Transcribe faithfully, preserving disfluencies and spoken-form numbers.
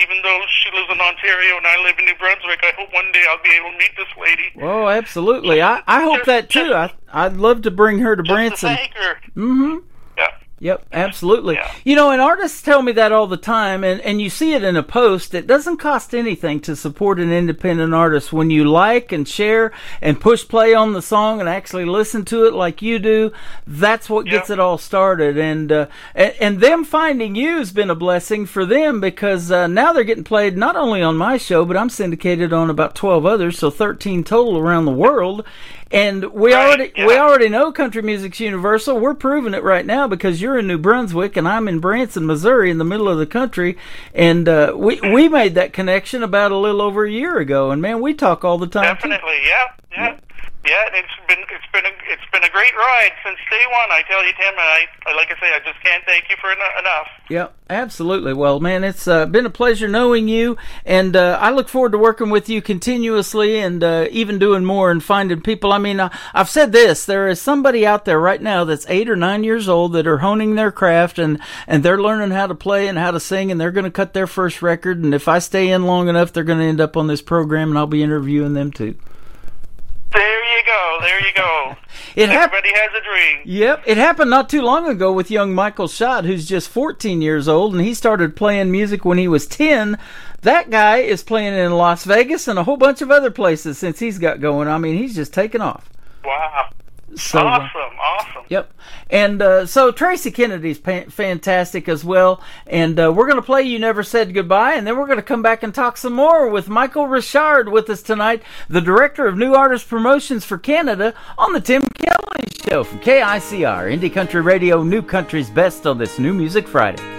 even though she lives in Ontario and I live in New Brunswick, I hope one day I'll be able to meet this lady. Oh, absolutely. I, I hope just, that too. I, I'd love to bring her to just Branson. To thank her. Mm-hmm. Yeah. Yep, absolutely. Yeah. You know, and artists tell me that all the time, and, and you see it in a post. It doesn't cost anything to support an independent artist. When you like and share and push play on the song and actually listen to it like you do, that's what gets Yep. it all started. And, uh, and and them finding you has been a blessing for them, because uh, now they're getting played not only on my show, but I'm syndicated on about twelve others, so thirteen total around the world. And we Right, already yeah. we already know country music's universal. We're proving it right now, because you're in New Brunswick and I'm in Branson, Missouri, in the middle of the country. And uh, we we made that connection about a little over a year ago. And man, we talk all the time. too. Definitely, yeah, yeah, yeah. It's been it's been a, it's been a great ride since day one. I tell you, Tim, and I, I like I say, I just can't thank you for en- enough. Yeah, absolutely. Well, man, it's uh, been a pleasure knowing you, and uh, I look forward to working with you continuously, and uh, even doing more and finding people. I mean, uh, I've said this: there is somebody out there right now that's eight or nine years old that are honing their craft, and and they're learning how to play and how to sing, and they're going to cut their first record. And if I stay in long enough, they're going to end up on this program, and I'll be interviewing them too. There you go. There you go. It hap- Everybody has a dream. Yep, it happened not too long ago with young Michael Schott, who's just fourteen years old, and he started playing music when he was ten. That guy is playing in Las Vegas and a whole bunch of other places since he's got going. I mean, he's just taken off. Wow. So, uh, awesome, awesome. Yep. And uh, so Tracy Kennedy's pa- fantastic as well. And uh, we're going to play You Never Said Goodbye, and then we're going to come back and talk some more with Michael Richard with us tonight, the Director of New Artist Promotions for Canada, on the Tim Kelly Show from K I C R, Indie Country Radio, New Country's Best on this New Music Friday.